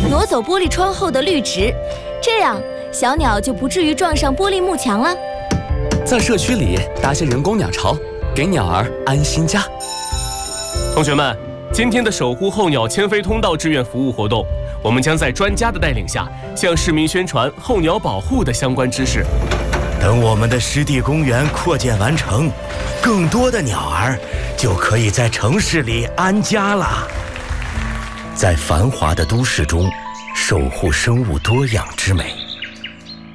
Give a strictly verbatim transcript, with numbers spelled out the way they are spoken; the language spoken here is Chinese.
挪走玻璃窗后的绿植，这样小鸟就不至于撞上玻璃幕墙了。 在社区里搭些人工鸟巢，给鸟儿安心家。 同学们，今天的守护候鸟迁飞通道志愿服务活动，我们将在专家的带领下，向市民宣传候鸟保护的相关知识。 等我们的湿地公园扩建完成，更多的鸟儿就可以在城市里安家了。在繁华的都市中，守护生物多样之美。